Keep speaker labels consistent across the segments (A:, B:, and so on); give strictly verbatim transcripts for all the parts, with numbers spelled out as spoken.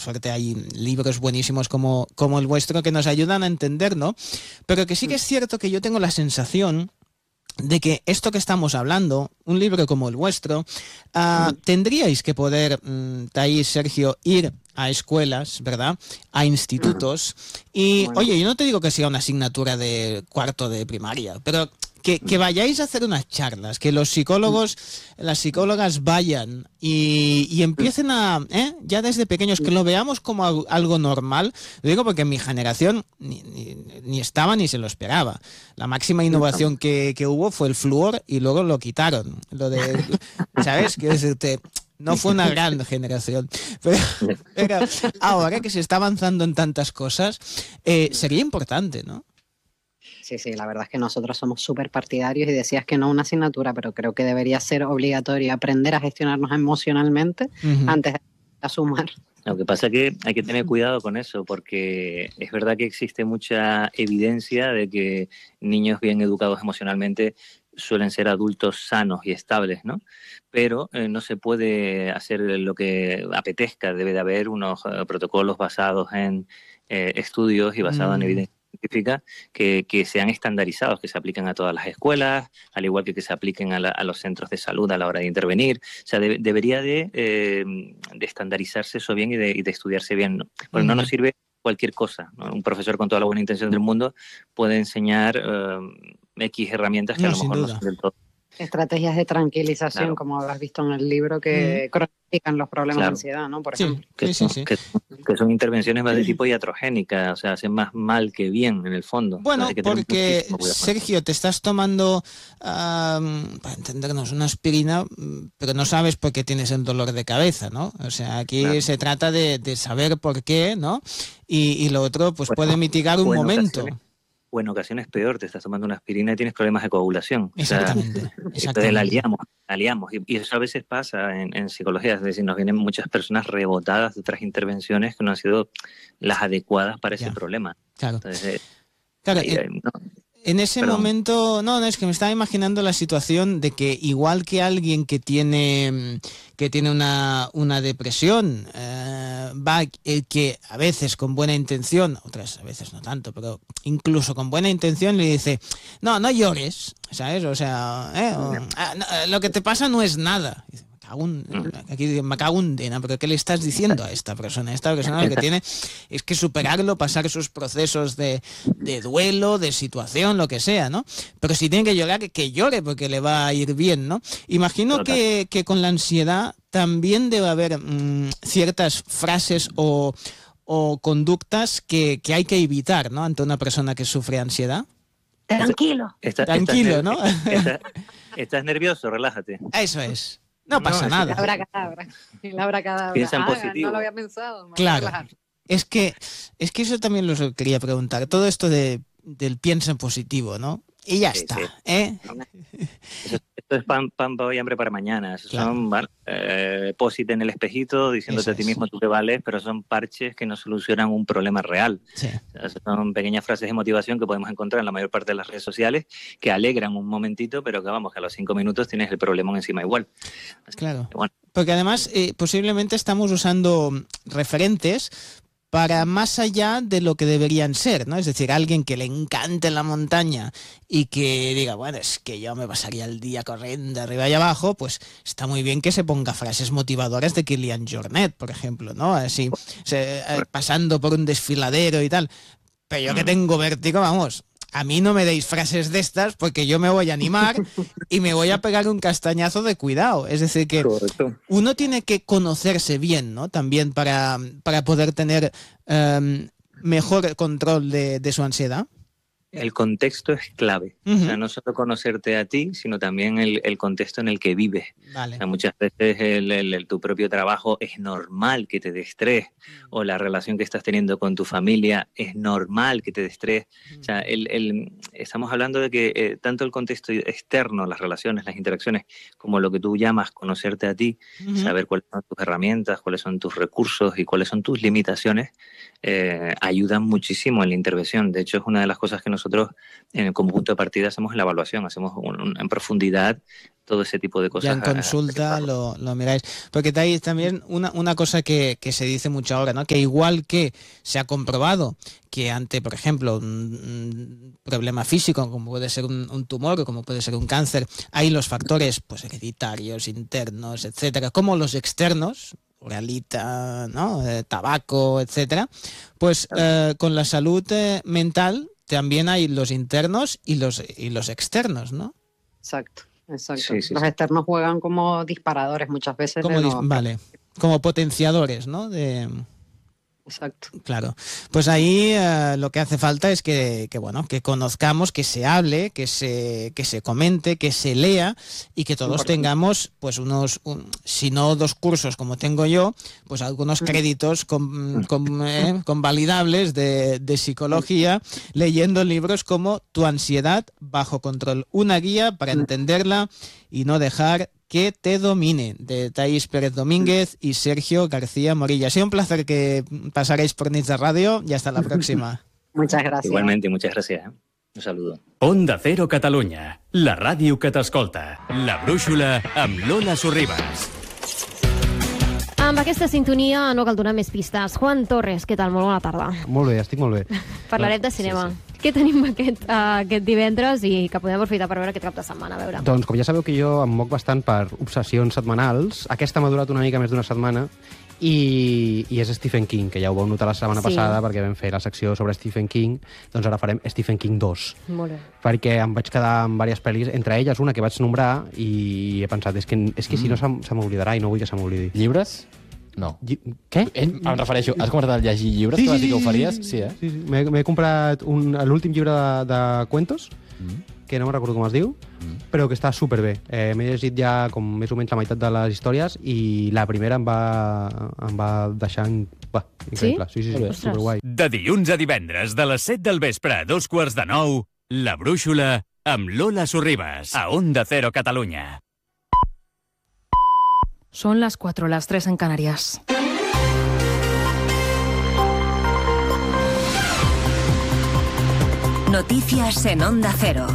A: suerte hay libros buenísimos como, como el vuestro que nos ayudan a entender, ¿no? Pero que sí que es cierto que yo tengo la sensación de que esto que estamos hablando, un libro como el vuestro, uh, tendríais que poder, um, Thaís, Sergio, ir a escuelas, ¿verdad?, a institutos, y, bueno, oye, yo no te digo que sea una asignatura de cuarto de primaria, pero que, que vayáis a hacer unas charlas, que los psicólogos, las psicólogas vayan y, y empiecen a, ¿eh? ya desde pequeños, que lo veamos como algo normal. Lo digo porque en mi generación ni, ni, ni estaba ni se lo esperaba. La máxima innovación que, que hubo fue el flúor y luego lo quitaron. Lo de, ¿sabes? Quiero decirte, no fue una gran generación. Pero, pero ahora que se está avanzando en tantas cosas, eh, sería importante, ¿no?
B: Sí, sí, la verdad es que nosotros somos súper partidarios y decías que no una asignatura, pero creo que debería ser obligatorio aprender a gestionarnos emocionalmente uh-huh. antes de sumar.
C: Lo que pasa es que hay que tener cuidado con eso, porque es verdad que existe mucha evidencia de que niños bien educados emocionalmente suelen ser adultos sanos y estables, ¿no? Pero eh, no se puede hacer lo que apetezca, debe de haber unos uh, protocolos basados en eh, estudios y basados mm. en evidencia científica que, que sean estandarizados, que se apliquen a todas las escuelas, al igual que que se apliquen a, la, a los centros de salud a la hora de intervenir. O sea, de, debería de, eh, de estandarizarse eso bien y de, y de estudiarse bien, ¿no? Porque uh-huh. no nos sirve cualquier cosa, ¿no? Un profesor con toda la buena intención del mundo puede enseñar uh, X herramientas que no, a lo mejor no son del todo.
B: Estrategias de tranquilización, claro. como has visto en el libro, que mm. cronifican los problemas claro. de ansiedad, ¿no? Por ejemplo.
C: Sí, que,
A: sí,
C: son,
A: sí, sí.
C: Que, que son intervenciones más de tipo iatrogénica, o sea, hacen más mal que bien en el fondo.
A: Bueno,
C: que
A: porque, Sergio, te estás tomando, um, para entendernos, una aspirina, pero no sabes por qué tienes el dolor de cabeza, ¿no? O sea, aquí claro. se trata de, de saber por qué, ¿no? Y, y lo otro, pues bueno, puede mitigar un bueno, momento.
C: Ocasiones. O en ocasiones peor, te estás tomando una aspirina y tienes problemas de coagulación.
A: Exactamente.
C: O sea,
A: exactamente.
C: Entonces la liamos, la liamos. Y, y eso a veces pasa en, en psicología, es decir, nos vienen muchas personas rebotadas de otras intervenciones que no han sido las adecuadas para ese
A: ya.
C: problema.
A: Claro.
C: Entonces,
A: claro
C: ahí,
A: eh,
C: no.
A: En ese Perdón. momento, no, no, es que me estaba imaginando la situación de que igual que alguien que tiene que tiene una, una depresión, eh, va el que a veces con buena intención, otras a veces no tanto, pero incluso con buena intención le dice, no, no llores, ¿sabes? O sea, eh, o, ah, no, lo que te pasa no es nada. Dice, Un, aquí me cago un dena, pero ¿qué le estás diciendo a esta persona? Esta persona lo que tiene es que superarlo, pasar sus procesos de, de duelo, de situación, lo que sea, ¿no? Pero si tiene que llorar, que llore porque le va a ir bien, ¿no? Imagino que, que con la ansiedad también debe haber mmm, ciertas frases o, o conductas que, que hay que evitar, ¿no? Ante una persona que sufre ansiedad.
B: Tranquilo.
C: Está,
A: Tranquilo,
C: estás,
A: ¿no?
C: Estás, estás nervioso, relájate.
A: Eso es. No pasa
B: no,
A: nada.
B: La abracadabra. La abracadabra.
C: Piensa en
B: ah,
C: positivo.
B: No lo había pensado.
A: Claro. Es que, es que eso también lo quería preguntar. Todo esto de, del piensa en positivo, ¿no? Y ya sí, está, sí. ¿eh?
C: Eso, esto es pan, pan para hoy, hambre para mañana. Eso
A: claro.
C: son bueno, eh, posit en el espejito diciéndote Eso a ti mismo es. tú que vales, pero son parches que no solucionan un problema real.
A: Sí.
C: O sea, son pequeñas frases de motivación que podemos encontrar en la mayor parte de las redes sociales que alegran un momentito, pero que vamos, que a los cinco minutos tienes el problemón encima igual. Así
A: claro.
C: Que, bueno.
A: Porque además eh, posiblemente estamos usando referentes para más allá de lo que deberían ser, ¿no? Es decir, alguien que le encante la montaña y que diga, bueno, es que yo me pasaría el día corriendo arriba y abajo, pues está muy bien que se ponga frases motivadoras de Kilian Jornet, por ejemplo, ¿no? Así, se, eh, pasando por un desfiladero y tal. Pero yo que tengo vértigo, vamos, a mí no me deis frases de estas porque yo me voy a animar y me voy a pegar un castañazo de cuidado. Es decir, que Correcto. uno tiene que conocerse bien, ¿no? También para, para poder tener um, mejor control de, de su ansiedad.
C: El contexto es clave. Uh-huh. O sea, no solo conocerte a ti, sino también el, el contexto en el que vives.
A: Vale.
C: O sea, muchas veces el, el, el, tu propio trabajo es normal que te dé estrés, uh-huh. o la relación que estás teniendo con tu familia es normal que te dé estrés. Uh-huh. O sea, el, el, estamos hablando de que eh, tanto el contexto externo, las relaciones, las interacciones, como lo que tú llamas conocerte a ti, uh-huh. saber cuáles son tus herramientas, cuáles son tus recursos y cuáles son tus limitaciones, eh, ayudan muchísimo en la intervención. De hecho, es una de las cosas que nosotros, en, como punto de partida, hacemos en la evaluación, hacemos un, un, en profundidad todo ese tipo de cosas.
A: Ya en consulta lo, lo miráis. Porque hay también una, una cosa que, que se dice mucho ahora, ¿no? Que igual que se ha comprobado que ante, por ejemplo, un, un problema físico, como puede ser un, un tumor o como puede ser un cáncer, hay los factores pues hereditarios, internos, etcétera, como los externos, oralita, ¿no? Eh, tabaco, etcétera. Pues eh, con la salud eh, mental también hay los internos y los, y los externos, ¿no?
B: Exacto. Exacto.
C: Sí, sí,
B: los
C: sí.
B: externos juegan como disparadores muchas veces.
A: Como
B: de
A: dis-
B: no...
A: Vale, como potenciadores, ¿no? De...
B: Exacto.
A: Claro. Pues ahí eh, lo que hace falta es que, que, bueno, que conozcamos, que se hable, que se, que se comente, que se lea y que todos
B: Importante.
A: tengamos, pues unos, un, si no dos cursos como tengo yo, pues algunos créditos con, con, eh, convalidables de, de psicología, leyendo libros como Tu ansiedad bajo control, una guía para entenderla y no dejar que te domine, de Thais Pérez Domínguez y Sergio García Morilla. Ha sido un placer que pasaréis por Nits de Radio y hasta la próxima.
B: Muchas gracias.
C: Igualmente, muchas gracias. ¿eh? Un saludo.
D: Onda Cero Catalunya, la ràdio que t'escolta. La brúixola amb Lola Sorribas.
E: Amb aquesta sintonia no cal donar més pistes. Juan Torres, què tal? Molt bona tarda.
F: Molt bé, estic molt bé.
E: Parlarem de cinema. Sí, sí. Què tenim aquest, uh, aquest divendres i que podem aprofitar per veure aquest cap de setmana? A veure.
F: Doncs, com ja sabeu que jo em moc bastant per obsessions setmanals, aquesta m'ha durat una mica més d'una setmana i, i és Stephen King, que ja ho vau notar la setmana
E: Sí.
F: passada perquè vam fer la secció sobre Stephen King, doncs ara farem Stephen King dos.
E: Molt bé.
F: Perquè em vaig quedar amb diverses pel·lis, entre elles una que vaig nombrar i he pensat, és que, és que si no se, se m'oblidarà i no vull que se m'oblidi.
G: Llibres? No.
F: Lli- Què?
G: Ell, em refereixo, has començat a llegir llibres que vas dir que ho faries? Sí, eh?
F: Sí, sí. M'he m'he comprat un- l'últim llibre de, de cuentos,
G: Mm.
F: que no me'n recordo com es diu,
G: Mm.
F: però que està superbé. Eh, M'he llegit ja com més o menys la meitat de les històries i la primera em va, em va deixar in... va, increïble. Sí, sí, sí,
G: Molt bé.
F: superguai.
D: De dilluns a divendres, de les set del vespre a dos quarts de nou, La brúixola amb Lola Sorribas, a Onda Cero Catalunya.
H: Son las cuatro, las tres en Canarias.
I: Noticias en Onda Cero.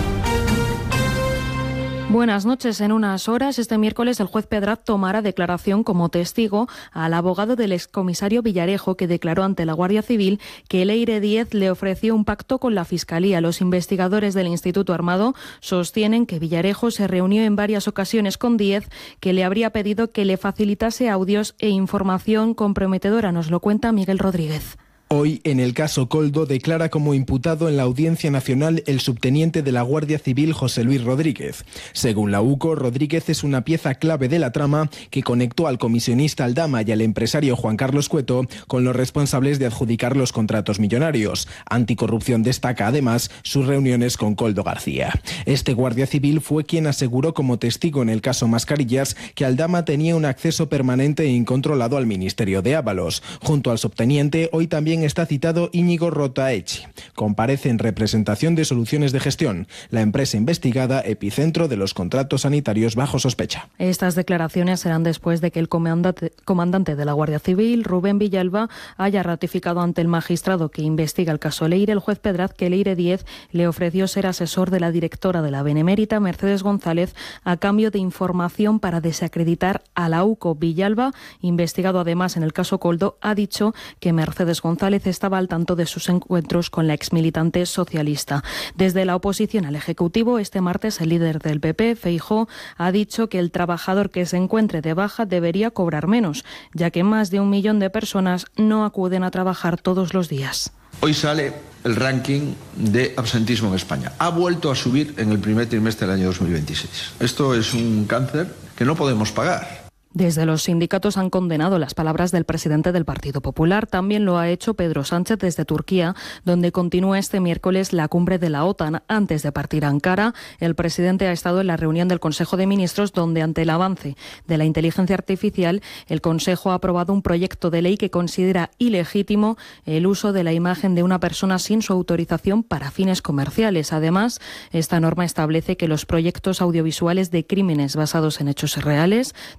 H: Buenas noches. En unas horas, este miércoles, el juez Pedraz tomará declaración como testigo al abogado del excomisario Villarejo, que declaró ante la Guardia Civil que Leire Díez le ofreció un pacto con la Fiscalía. Los investigadores del Instituto Armado sostienen que Villarejo se reunió en varias ocasiones con Díez, que le habría pedido que le facilitase audios e información comprometedora. Nos lo cuenta Miguel Rodríguez.
J: Hoy, en el caso Koldo, declara como imputado en la Audiencia Nacional el subteniente de la Guardia Civil José Luis Rodríguez. Según la U C O, Rodríguez es una pieza clave de la trama que conectó al comisionista Aldama y al empresario Juan Carlos Cueto con los responsables de adjudicar los contratos millonarios. Anticorrupción destaca además sus reuniones con Koldo García. Este Guardia Civil fue quien aseguró como testigo en el caso Mascarillas que Aldama tenía un acceso permanente e incontrolado al Ministerio de Ábalos. Junto al subteniente, hoy también está citado Íñigo Rotaechi. Comparece en representación de Soluciones de Gestión, la empresa investigada epicentro de los contratos sanitarios bajo sospecha.
H: Estas declaraciones serán después de que el comandante, comandante de la Guardia Civil, Rubén Villalba, haya ratificado ante el magistrado que investiga el caso Leire, el juez Pedraz, que Leire Díez le ofreció ser asesor de la directora de la Benemérita, Mercedes González, a cambio de información para desacreditar a la U C O. Villalba, investigado además en el caso Koldo, ha dicho que Mercedes González estaba al tanto de sus encuentros con la exmilitante socialista. Desde la oposición al Ejecutivo, este martes el líder del P P, Feijóo, ha dicho que el trabajador que se encuentre de baja debería cobrar menos, ya que más de un millón de personas no acuden a trabajar todos los días.
K: Hoy sale el ranking de absentismo en España. Ha vuelto a subir en el primer trimestre del año dos mil veintiséis. Esto es un cáncer que no podemos pagar.
H: Desde los sindicatos han condenado las palabras del presidente del Partido Popular. También lo ha hecho Pedro Sánchez desde Turquía, donde continúa este miércoles la cumbre de la OTAN. Antes de partir a Ankara, el presidente ha estado en la reunión del Consejo de Ministros, donde ante el avance de la inteligencia artificial, el Consejo ha aprobado un proyecto de ley que considera ilegítimo el uso de la imagen de una persona sin su autorización para fines comerciales. Además, esta norma establece que los proyectos audiovisuales de crímenes basados en hechos reales, true crime,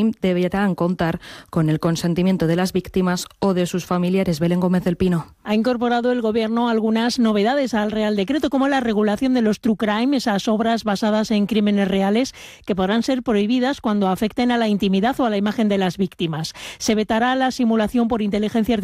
H: crime deberán contar con el consentimiento de las víctimas o de sus familiares. Belén Gómez del Pino.
L: Ha incorporado el Gobierno algunas novedades al Real Decreto, como la regulación de los true crime, esas obras basadas en crímenes reales que podrán ser prohibidas cuando afecten a la intimidad o a la imagen de las víctimas. Se vetará la simulación por inteligencia artificial